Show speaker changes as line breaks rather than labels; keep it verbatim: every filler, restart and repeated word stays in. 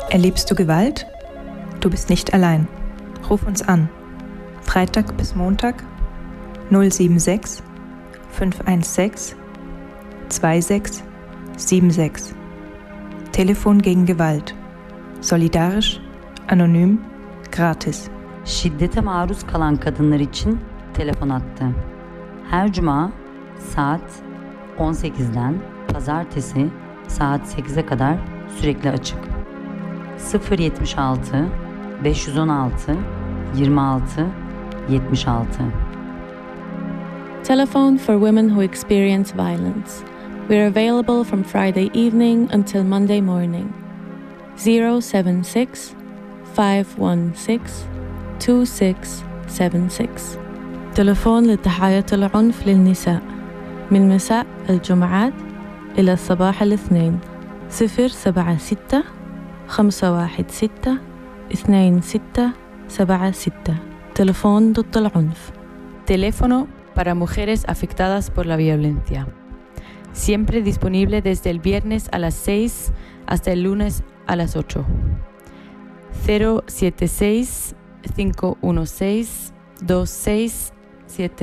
Erlebst du Gewalt? Du bist nicht allein. Ruf uns an. Freitag bis Montag null sieben sechs fünf eins sechs zwei sechs sieben sechs. Telefon gegen Gewalt. Solidarisch, anonym, gratis.
Şiddete maruz kalan kadınlar için telefon hattı. Her cuma saat on sekizden pazartesi saat sekize kadar sürekli açık. sıfır yetmiş altı beş yüz on altı yirmi altı yetmiş altı.
Telephone for women who experience violence. We're available from Friday evening until Monday morning. zero seven six five one six two six seven six. تلفون لضحايا العنف للنساء من مساء الجمعات إلى صباح الاثنين. صفر سبعة ستة خمسة واحد ستة اثنين ستة سبعة ستة. تلفون ضد العنف.
Teléfono para mujeres afectadas por la violencia. Siempre disponible desde el viernes a las seis hasta el lunes a las ocho. cero siete seis cinco uno seis dos seis siete